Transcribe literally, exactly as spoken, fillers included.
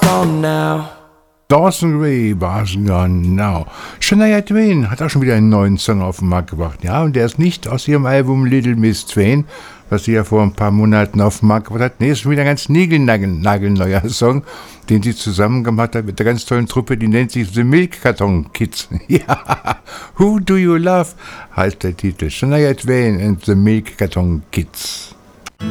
gone now. Dawson Gray, Bars Gone Now. Shania Twain hat auch schon wieder einen neuen Song auf den Markt gebracht. Ja, und der ist nicht aus ihrem Album Little Miss Twain, was sie ja vor ein paar Monaten auf den Markt gebracht hat. Nee, ist schon wieder ein ganz nagelneuer Song, den sie zusammen gemacht hat mit der ganz tollen Truppe, die nennt sich The Milk Carton Kids. Ja, Who Do You Love heißt der Titel. Shania Twain and The Milk Carton Kids.